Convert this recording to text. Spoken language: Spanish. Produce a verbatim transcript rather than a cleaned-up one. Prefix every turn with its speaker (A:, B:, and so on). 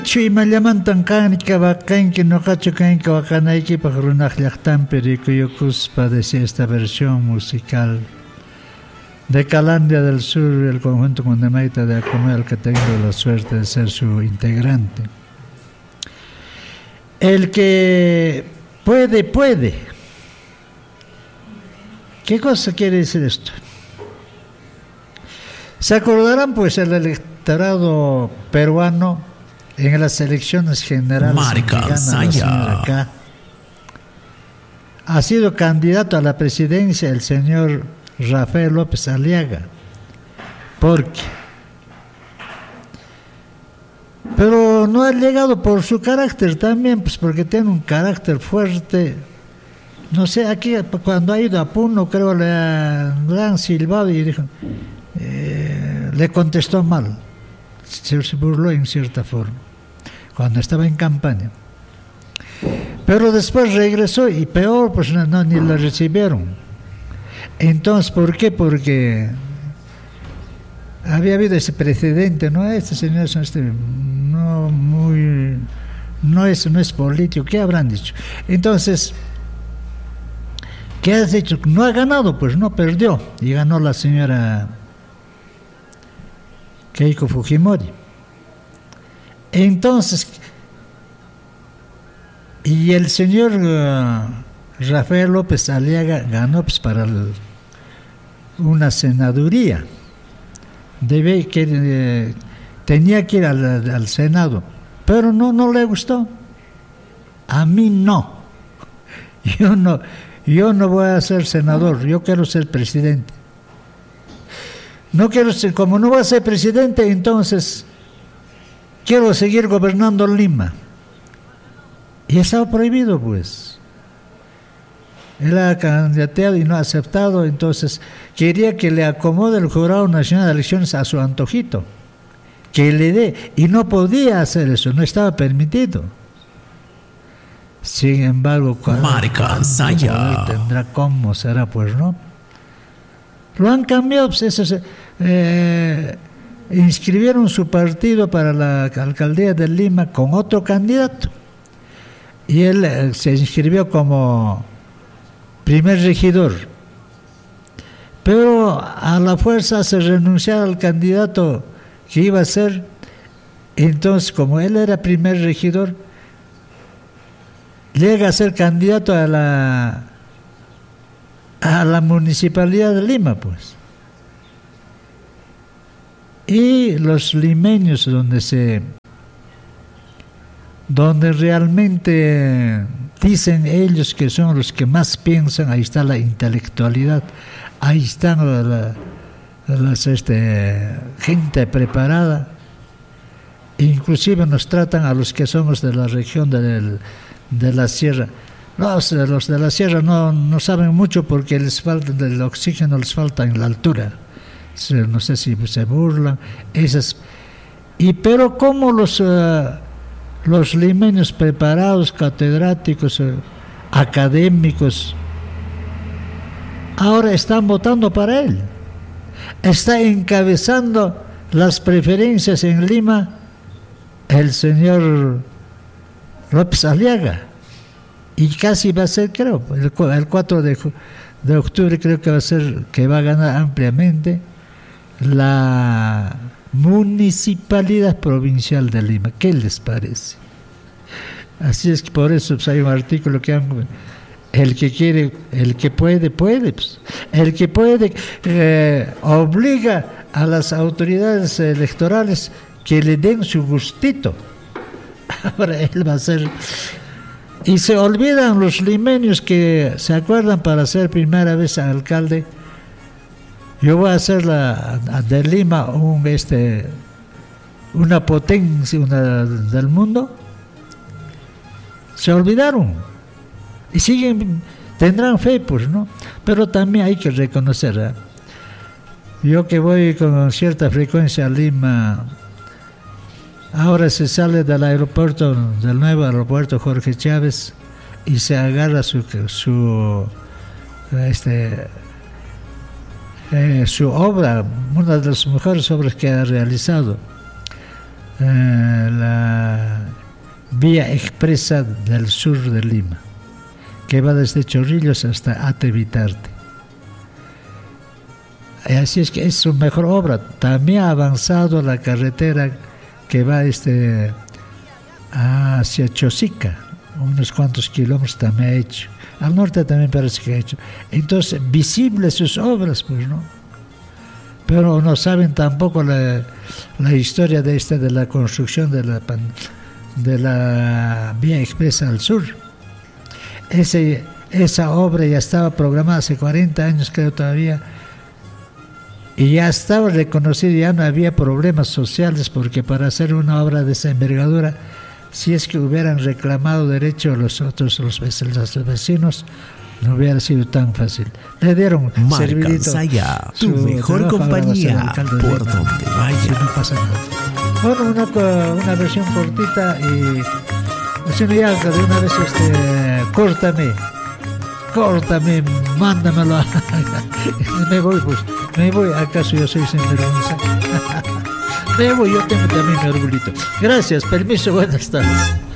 A: Chui malamantan kanka bakanki no cacho kanka bakanaiki para runajlachtan pericuyucuspa, decía esta versión musical de Calandia del Sur, el conjunto Cundemaita de Acomé, al que tengo la suerte de ser su integrante. El que puede, puede. ¿Qué cosa quiere decir esto? Se acordarán, pues, el electorado peruano en las elecciones generales acá ha sido candidato a la presidencia el señor Rafael López Aliaga. ¿Por qué? Pero no ha llegado por su carácter también, pues porque tiene un carácter fuerte. No sé, aquí cuando ha ido a Puno, creo le, ha, le han silbado y dijo, eh, le contestó mal. Se, se burló en cierta forma, cuando estaba en campaña. Pero después regresó y peor, pues no, no ni lo recibieron. Entonces, ¿por qué? Porque había habido ese precedente, ¿no? Este señor es este, no muy, no es, no es político, ¿qué habrán dicho? Entonces, ¿qué has dicho? No ha ganado, pues no, perdió. Y ganó la señora Keiko Fujimori. Entonces, y el señor uh, Rafael López Aliaga ganó, pues, para el, una senaduría. Debe que eh, tenía que ir al, al Senado, pero no, no le gustó. A mí no. Yo no, yo no voy a ser senador, yo quiero ser presidente. No quiero ser, como no voy a ser presidente, entonces quiero seguir gobernando Lima. Y estaba prohibido, pues. Él ha candidateado y no ha aceptado, entonces quería que le acomode el Jurado Nacional de Elecciones a su antojito, que le dé, y no podía hacer eso, no estaba permitido. Sin embargo, cuando tendrá cómo será, pues, ¿no? Lo han cambiado, pues, eso, eh, inscribieron su partido para la alcaldía de Lima con otro candidato, y él eh, se inscribió como primer regidor, pero a la fuerza se renunció al candidato que iba a ser. Entonces, como él era primer regidor, llega a ser candidato a la a la municipalidad de Lima, pues. Y los limeños, donde se donde realmente dicen ellos que son los que más piensan, ahí está la intelectualidad, ahí está la, la, las, este, gente preparada. Inclusive nos tratan a los que somos de la región de, de la sierra. Los, los de la sierra no, no saben mucho porque les falta el oxígeno, les falta en la altura. No sé si se burlan. Esas. Y pero como los... Uh, los limeños preparados, catedráticos, eh, académicos, ahora están votando para él. Está encabezando las preferencias en Lima el señor López Aliaga. Y casi va a ser, creo, el, el cuatro de, de octubre creo que va a ser, que va a ganar ampliamente la Municipalidad Provincial de Lima. ¿Qué les parece? Así es que por eso, pues, hay un artículo que han, el que quiere, el que puede, puede, pues. El que puede eh, obliga a las autoridades electorales que le den su gustito. Ahora él va a ser. Y se olvidan los limeños que se acuerdan, para ser primera vez alcalde. Yo voy a hacer la, de Lima un, este, una potencia una, del mundo. Se olvidaron. Y siguen, tendrán fe, pues, ¿no? Pero también hay que reconocer, ¿eh? Yo que voy con cierta frecuencia a Lima, ahora se sale del aeropuerto, del nuevo aeropuerto Jorge Chávez, y se agarra su, su este... Eh, su obra, una de las mejores obras que ha realizado, eh, la vía expresa del sur de Lima, que va desde Chorrillos hasta Atevitarte. Así es que es su mejor obra. También ha avanzado la carretera que va este, hacia Chosica, unos cuantos kilómetros también ha hecho. Al norte también parece que ha hecho. Entonces, visibles sus obras, pues, ¿no? Pero no saben tampoco la, la historia de esta, de la construcción de la, de la vía expresa al sur. Ese, esa obra ya estaba programada hace cuarenta años, creo todavía, y ya estaba reconocido, ya no había problemas sociales, porque para hacer una obra de esa envergadura, si es que hubieran reclamado derecho a los otros, los vecinos, los vecinos, no hubiera sido tan fácil. Le dieron servidito.
B: Saya, tu mejor compañía, por donde vaya.
A: No pasa nada. Bueno, una, una versión cortita y si no, ya de una vez este, córtame, córtame, mándamelo. Me voy, pues, me voy. ¿Acaso yo soy sinvergüenza? Me voy, yo tengo también mi arbolito. Gracias, permiso, buenas tardes.